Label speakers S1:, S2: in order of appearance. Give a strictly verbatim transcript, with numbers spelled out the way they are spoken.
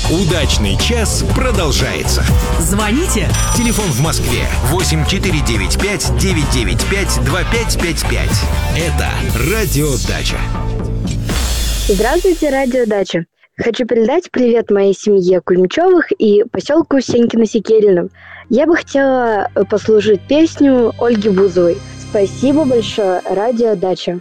S1: Удачный час продолжается.
S2: Звоните.
S1: Телефон в Москве восемь четыре девять пять девять девять пять два пять пять пять. Это Радио Дача.
S3: Здравствуйте, Радио Дача. Хочу передать привет моей семье Кульмичевых и поселку Сенькино-Секерино. Я бы хотела послушать песню Ольги Бузовой. Спасибо большое, Радио Дача.